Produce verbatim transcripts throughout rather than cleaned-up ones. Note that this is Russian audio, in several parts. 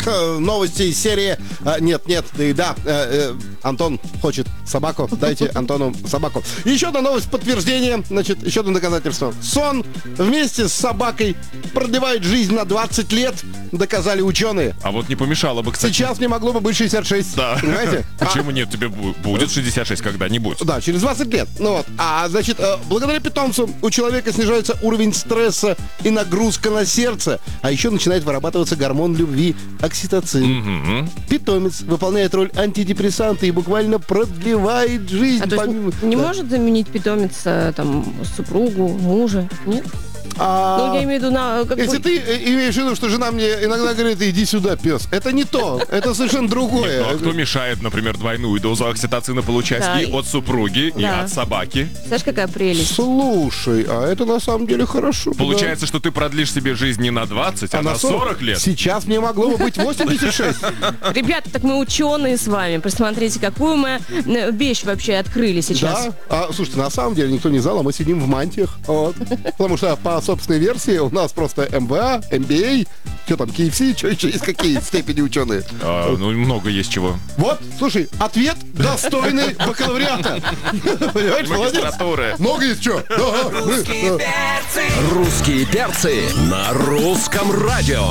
новости из серии а, «Нет, нет, да и да». Э, э, Антон хочет собаку, дайте Антону собаку. Еще одна новость, подтверждение, значит, еще одно доказательство. Сон вместе с собакой продлевает жизнь на двадцать лет, доказали ученые. А вот не помешало бы, кстати. Сейчас мне могло бы быть шестьдесят шесть, да. Понимаете? Почему а, нет? Тебе будет шестьдесят шесть когда-нибудь. Да, через двадцать лет. Ну вот. А, значит, благодаря питомцу у человека снижается уровень стресса и нагрузка на сердце. А еще начинает вырабатываться гормон любви – окситоцин. Угу. Питомец выполняет роль антидепрессанта и буквально продлевает жизнь. А то есть помимо... не да. может заменить питомец там супругу, мужа? Нет? А... Ну, я имею в виду на... Как Если бы... ты имеешь в виду, что жена мне иногда говорит, иди сюда, пес, это не то, это совершенно другое. Ну, а кто мешает, например, двойную дозу окситоцина получать Да. и от супруги, и Да. от собаки? Знаешь, какая прелесть? Слушай, а это на самом деле хорошо. Получается, что ты продлишь себе жизнь не на двадцать, а, а на сорок лет? Сейчас мне могло бы быть восемьдесят шесть. Ребята, так мы ученые с вами. Посмотрите, какую мы э, вещь вообще открыли сейчас. Да? А, слушайте, на самом деле никто не знал, а мы сидим в мантиях. Вот. Потому что по собственной версии у нас просто эм бэ а, эм би эй, что там, кей эф си, что еще есть, какие степени ученые. А, ну, много есть чего. Вот, слушай, ответ достойный бакалавриата. Понимаешь, молодец. Магистратуры. Много есть что. Русские перцы. Русские перцы на русском радио.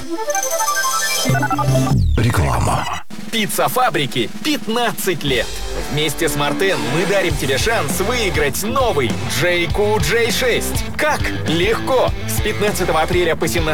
Реклама. Пицца фабрики пятнадцать лет. Вместе с Мартен мы дарим тебе шанс выиграть новый джей кью джей шесть. Как? Легко! С пятнадцатого апреля по семнадцатое